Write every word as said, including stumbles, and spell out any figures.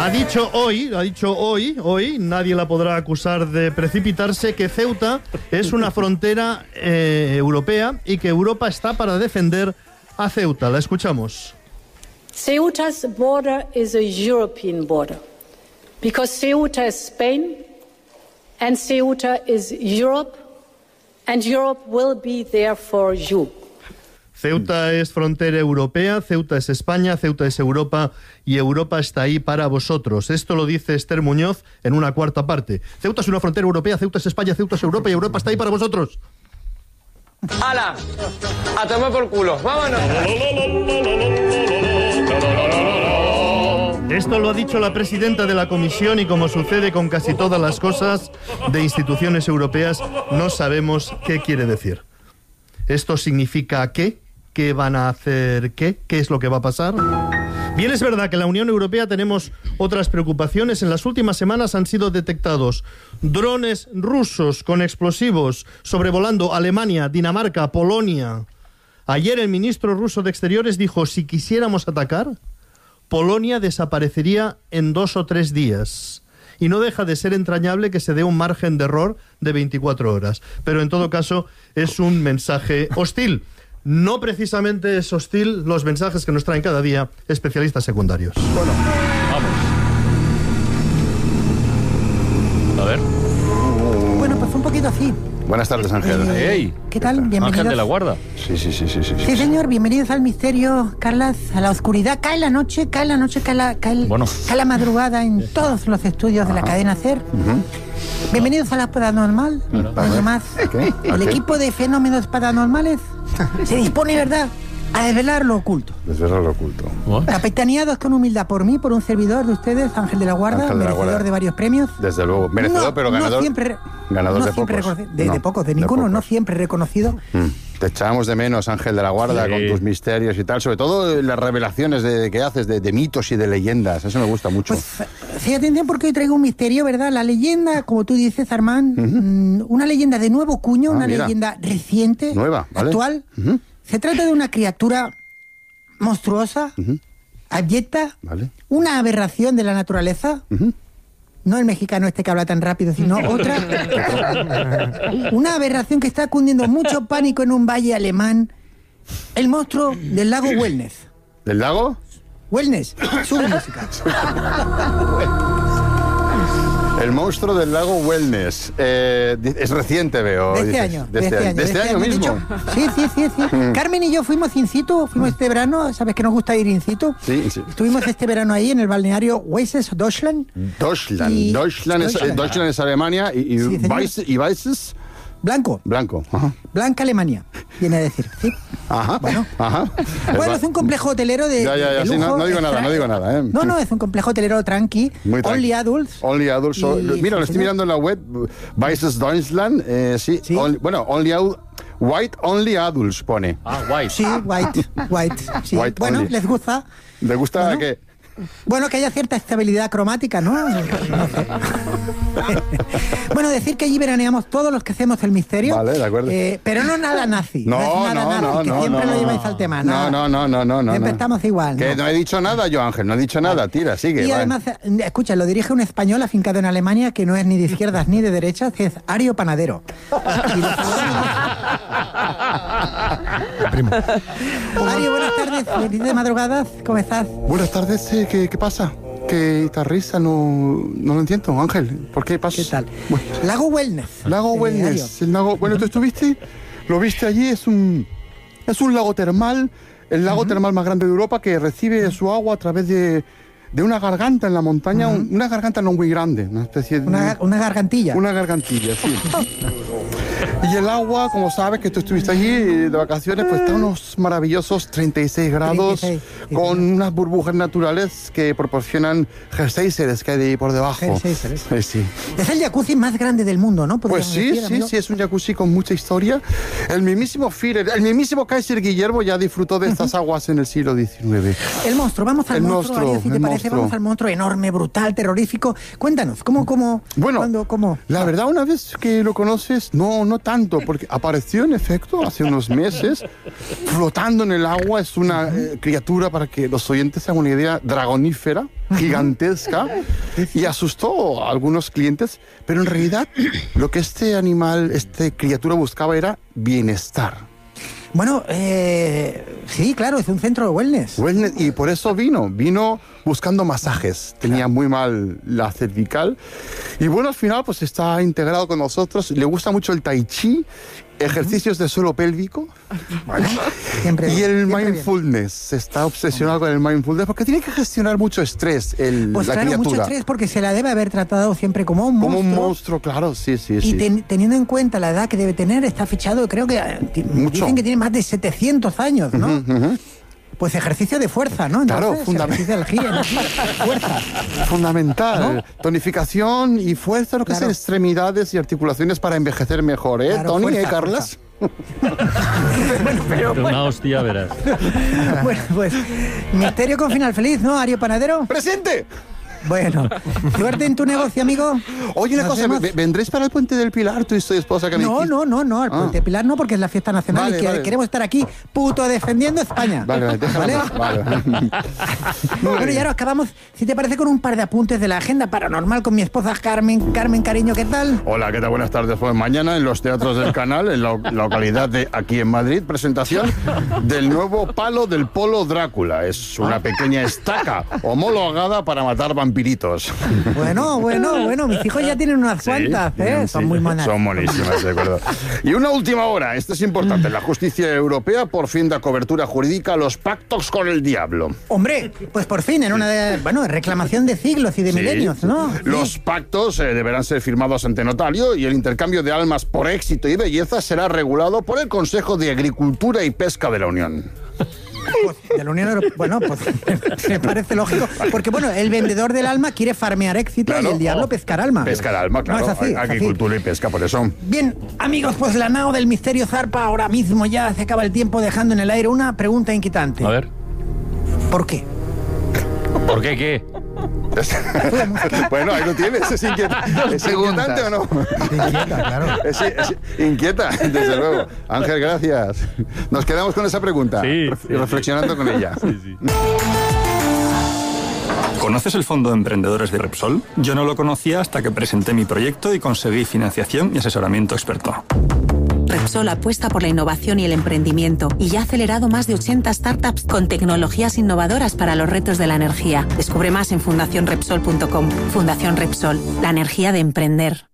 Ha dicho hoy, ha dicho hoy, hoy, nadie la podrá acusar de precipitarse, que Ceuta es una frontera eh, europea y que Europa está para defender a Ceuta. La escuchamos. Ceuta's border is a European border because Ceuta is Spain and Ceuta is Europe and Europe will be there for you. Ceuta es frontera europea, Ceuta es España, Ceuta es Europa y Europa está ahí para vosotros. Esto lo dice Esther Muñoz en una cuarta parte. Ceuta es una frontera europea, Ceuta es España, Ceuta es Europa y Europa está ahí para vosotros. ¡Hala! ¡A tomar por culo! ¡Vámonos! Esto lo ha dicho la presidenta de la Comisión y, como sucede con casi todas las cosas de instituciones europeas, no sabemos qué quiere decir. ¿Esto significa qué? ¿Qué van a hacer qué? ¿Qué es lo que va a pasar? Bien, es verdad que en la Unión Europea tenemos otras preocupaciones. En las últimas semanas han sido detectados drones rusos con explosivos sobrevolando Alemania, Dinamarca, Polonia. Ayer el ministro ruso de Exteriores dijo, si quisiéramos atacar, Polonia desaparecería en dos o tres días. Y no deja de ser entrañable que se dé un margen de error de veinticuatro horas. Pero en todo caso es un mensaje hostil. No precisamente es hostil los mensajes que nos traen cada día especialistas secundarios. Bueno, vamos. A ver. Bueno, pues un poquito así. Buenas tardes, Ángel. Eh, hey. ¿Qué tal? Bienvenidos. Ángel de la Guarda. Sí, sí, sí, sí, sí. Sí, señor, bienvenidos al misterio, Carlas, a la oscuridad. Cae la noche, cae la noche, cae la, cae, bueno. cae la madrugada en todos los estudios de la cadena SER. Uh-huh. Bienvenidos a la Paranormal. Bueno, Además, ¿qué? el ¿Qué? equipo de fenómenos paranormales se dispone, ¿verdad?, a desvelar lo oculto. Desvelar lo oculto. ¿What? Capitaneados con humildad por mí, por un servidor de ustedes, Ángel de la Guarda, Ángel de la merecedor Guarda. de varios premios. Desde luego. Merecedor, No, pero ganador. No siempre, ganador no de siempre pocos. reconoci- de, No, de pocos, de de ninguno, pocos. no siempre reconocido. Mm. Te echábamos de menos, Ángel de la Guarda, Sí. con tus misterios y tal. Sobre todo las revelaciones de, de que haces de, de mitos y de leyendas. Eso me gusta mucho. Pues sí, atención, porque hoy traigo un misterio, ¿verdad? La leyenda, como tú dices, Armand, Uh-huh. mm, una leyenda de nuevo cuño, Ah, una mira. leyenda reciente, Nueva, ¿vale? actual. Uh-huh. Se trata de una criatura monstruosa, Uh-huh. abyecta, Vale. una aberración de la naturaleza. Uh-huh. No el mexicano este que habla tan rápido, sino otra. Una aberración que está cundiendo mucho pánico en un valle alemán. El monstruo del lago Wellness. ¿Del lago? Wellness, sube música. El monstruo del lago Wellness. Eh, di- es reciente, veo. De este dices. año. De este año, de este año de mismo. hecho, sí, sí, sí, sí. Carmen y yo fuimos in situ, fuimos este verano, sabes que nos gusta ir in situ. Sí, sí. Estuvimos este verano ahí en el balneario Weißes Deutschland. Deutschland. Y- Deutschland, es, Deutschland. Deutschland es Alemania y, y, Sí, señor. Weiss- y Weißes, Blanco, blanco. Ajá. Blanca Alemania, viene a decir, ¿sí? Ajá. Bueno. Ajá. Bueno, es un complejo hotelero de, Ya, ya, ya, de sí, lujo. no- no digo nada, extra- no digo nada, ¿eh? No, no, es un complejo hotelero tranqui, Muy tranqui. only adults. Only adults. so- Y- mira, lo sí, estoy señor. mirando en la web. Weißes Deutschland. Eh, sí. Sí. Only- bueno, only adult- White Only Adults pone. Ah, guay. Sí, white, white, sí. White Bueno, only. les gusta. ¿Le gusta Bueno. que Bueno, que haya cierta estabilidad cromática, ¿no? No sé. Bueno, decir que allí veraneamos todos los que hacemos el misterio. Vale, de acuerdo. Eh, pero no nada nazi. No, es nada no, nazi, no, que no, siempre no, lo no. lleváis al tema. No, nada. no, no, no, no, no. Siempre no. estamos igual. Que ¿no? no he dicho nada yo, Ángel, no he dicho nada. Tira, sigue. Y va. además, eh, escucha, lo dirige un español afincado en Alemania que no es ni de izquierdas ni de derechas, que es Ario Panadero. Y lo saludamos. Ario, buenas tardes, feliz de madrugadas, ¿cómo estás? Buenas tardes, eh, ¿qué, qué pasa? Que esta risa no, no lo entiendo, Ángel. ¿Por qué pasa? ¿Qué tal? Bueno, Lago Wellness. lago Eh, Wellness. El lago, bueno, ¿tú estuviste? ¿Lo viste allí? Es un, es un lago termal, el lago termal más grande de Europa que recibe su agua a través de, de una garganta en la montaña, un- una garganta no muy grande, una especie de... Una, una gargantilla. Una gargantilla, sí. Y el agua, como sabes que tú estuviste allí eh, de vacaciones, pues está a unos maravillosos treinta y seis grados, treinta y seis, sí, con señor. unas burbujas naturales que proporcionan geysers que hay de ahí por debajo. Geysers. Eh, sí. Es el jacuzzi más grande del mundo, ¿no? Pues Podríamos sí, decir, sí, amigo. sí, es un jacuzzi con mucha historia. El mismísimo Führer, el mismísimo Kaiser Guillermo ya disfrutó de estas aguas en el siglo diecinueve. El monstruo, vamos al El monstruo, monstruo, Ario, si te el parece, monstruo. vamos al monstruo enorme, brutal, terrorífico. Cuéntanos, ¿cómo, cómo, Bueno, cuándo, cómo? la verdad, una vez que lo conoces, no, no tanto, porque apareció en efecto hace unos meses, flotando en el agua. Es una eh, criatura, para que los oyentes se hagan una idea, dragonífera. gigantesca y asustó a algunos clientes, pero en realidad lo que este animal, esta criatura buscaba era bienestar. Bueno, eh, sí, claro, es un centro de wellness. Wellness. Y por eso vino, vino buscando masajes. Tenía muy mal la cervical. Y bueno, al final pues está integrado con nosotros. Le gusta mucho el tai chi, ejercicios de suelo pélvico. Bueno, Siempre y bien, el siempre mindfulness. Está obsesionado con el mindfulness porque tiene que gestionar mucho estrés el, Pues la claro, criatura. mucho estrés porque se la debe haber tratado siempre como un Como monstruo. un monstruo, claro, sí, sí, Y sí. ten- teniendo en cuenta la edad que debe tener, está fichado, creo que eh, ti- Mucho. dicen que tiene más de setecientos años, ¿no? Ujú, ujú. Pues ejercicio de fuerza, ¿no? Claro, Entonces, fundament- ejercicio de energía, energía, fuerza. Fundamental. ¿No? Tonificación y fuerza, lo que Claro. es extremidades y articulaciones para envejecer mejor, ¿eh, Claro, Tony? fuerza, ¿Eh, Carlas? Pero una hostia, verás. Bueno, pues misterio con final feliz, ¿no, Ario Panadero? ¡Presente! Bueno, suerte en tu negocio, amigo. Oye, una Nos cosa, vemos. ¿ve- ¿vendréis para el Puente del Pilar, tú y tu esposa que me No, dijiste? no, no, no, el Ah. Puente Pilar no, porque es la fiesta nacional Vale, y que vale. queremos estar aquí, puto, defendiendo España. Vale, vale, déjalo. ¿Vale? Vale. Bueno, y ahora acabamos, si te parece, con un par de apuntes de la agenda paranormal con mi esposa Carmen. Carmen, cariño, ¿qué tal? Hola, ¿qué tal? Buenas tardes. Pues mañana en los teatros del canal, en la localidad de aquí en Madrid, presentación del nuevo palo del Polo Drácula. Es una pequeña estaca homologada para matar vampiritos. Bueno, bueno, bueno, mis hijos ya tienen unas cuantas, Sí, ¿eh? sí, Son muy monas. Son monísimas, de acuerdo. Y una última hora, esto es importante. La justicia europea por fin da cobertura jurídica a los pactos con el diablo. Hombre, pues por fin, en una de, bueno, reclamación de siglos y de Sí. milenios, ¿no? Los Sí. pactos eh, deberán ser firmados ante notario y el intercambio de almas por éxito y belleza será regulado por el Consejo de Agricultura y Pesca de la Unión. Pues, de la Unión Europea. Bueno, pues me parece lógico. Porque, bueno, el vendedor del alma quiere farmear éxito Claro. y el diablo pescar alma. Pescar alma, claro. No, es así, es así. Agricultura y pesca, por eso. Bien, amigos, pues la nao del misterio zarpa ahora mismo, ya se acaba el tiempo dejando en el aire una pregunta inquietante. A ver. ¿Por qué? ¿Por qué qué? Bueno, ahí lo tienes. ¿Es, inquieta- ¿Es inquietante o no? Inquieta, claro. Es, es inquieta, desde luego. Ángel, gracias. Nos quedamos con esa pregunta Sí, ref- sí, reflexionando con ella. Sí, sí. ¿Conoces el Fondo de Emprendedores de Repsol? Yo no lo conocía hasta que presenté mi proyecto y conseguí financiación y asesoramiento experto. Repsol apuesta por la innovación y el emprendimiento y ya ha acelerado más de ochenta startups con tecnologías innovadoras para los retos de la energía. Descubre más en fundación repsol punto com. Fundación Repsol, la energía de emprender.